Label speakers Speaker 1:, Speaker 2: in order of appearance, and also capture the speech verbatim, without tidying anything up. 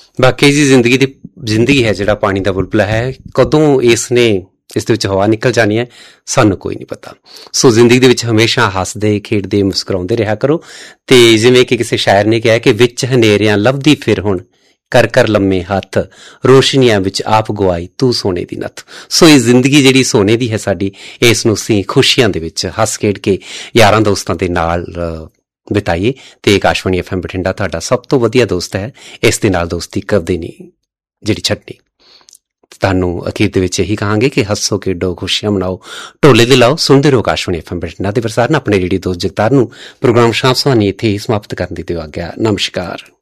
Speaker 1: ਬਾਕੀ ਜੀ ਜ਼ਿੰਦਗੀ ਦੀ ਜ਼ਿੰਦਗੀ ਹੈ ਜਿਹੜਾ ਪਾਣੀ ਦਾ ਬੁਲਬੁਲਾ ਹੈ, ਕਦੋਂ ਇਸ ਨੇ ਇਸ ਦੇ ਵਿੱਚ ਹਵਾ ਨਿਕਲ ਜਾਣੀ ਹੈ ਸਾਨੂੰ ਕੋਈ ਨਹੀਂ ਪਤਾ। ਸੋ ਜ਼ਿੰਦਗੀ ਦੇ ਵਿੱਚ ਹਮੇਸ਼ਾ ਹੱਸਦੇ ਖੇਡਦੇ ਮੁਸਕਰਾਉਂਦੇ ਰਿਹਾ ਕਰੋ। ਤੇ ਜਿਵੇਂ ਕਿ ਕਿਸੇ ਸ਼ਾਇਰ ਨੇ ਕਿਹਾ ਕਿ ਵਿੱਚ ਹਨੇਰਿਆਂ ਲੱਭਦੀ ਫਿਰ ਹੁਣ ਕਰ ਕਰ ਲੰਮੇ ਹੱਥ, ਰੋਸ਼ਨੀਆਂ ਵਿੱਚ ਆਪ ਗਵਾਈ ਤੂੰ ਸੋਨੇ ਦੀ ਨੱਥ। ਸੋ ਇਹ ਜ਼ਿੰਦਗੀ ਜਿਹੜੀ ਸੋਨੇ ਦੀ ਹੈ ਸਾਡੀ, ਇਸ ਨੂੰ ਅਸੀਂ ਖੁਸ਼ੀਆਂ ਦੇ ਵਿੱਚ ਹੱਸ ਖੇਡ ਕੇ ਯਾਰਾਂ ਦੋਸਤਾਂ ਦੇ ਨਾਲ ਬਿਤਾਈਏ। ਤੇ ਆਕਾਸ਼ਵਾਣੀ ਐਫ ਐਮ ਬਠਿੰਡਾ ਤੁਹਾਡਾ ਸਭ ਤੋਂ ਵਧੀਆ ਦੋਸਤ ਹੈ, ਇਸ ਦੇ ਨਾਲ ਦੋਸਤੀ ਕਦੇ ਨਹੀਂ ਜਿਹੜੀ ਛੱਡਣੀ। ਤੁਹਾਨੂੰ ਅਖੀਰ ਦੇ ਵਿੱਚ ਇਹੀ ਕਹਾਂਗੇ ਕਿ ਹੱਸੋ ਖੇਡੋ ਖੁਸ਼ੀਆਂ ਮਨਾਓ, ਢੋਲੇ ਦੇ ਲਾਓ, ਸੁਣਦੇ ਰਹੋ ਆਕਾਸ਼ਵਾਣੀ ਐਫ ਐਮ ਬਠਿੰਡਾ ਦੇ ਪ੍ਰਸਾਰਨ। ਆਪਣੇ ਰੇਡੀਓ ਦੋਸਤ ਜਗਤਾਰ ਨੂੰ ਪ੍ਰੋਗਰਾਮ ਸ਼ਾਮ ਸੁਹਾਨੀ ਇੱਥੇ ਹੀ ਸਮਾਪਤ ਕਰਨ ਦੀ ਦਿਓ ਆਗਿਆ। ਨਮਸਕਾਰ।